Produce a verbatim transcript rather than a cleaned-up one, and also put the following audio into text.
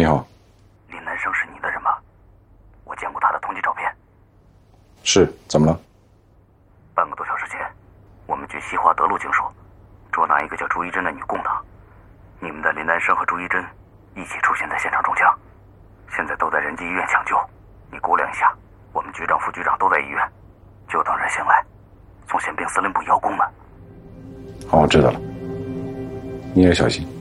你好。 林南生是你的人吗？我见过他的通缉照片。 是，怎么了？ 半个多小时前，我们去西华德路警署捉拿一个叫朱一珍的女共党，你们的林南生和朱一珍一起出现在现场中枪，现在都在仁济医院抢救。你估量一下，我们局长、副局长都在医院，就等着醒来，从宪兵司令部邀功呢。 好，我知道了，你也小心。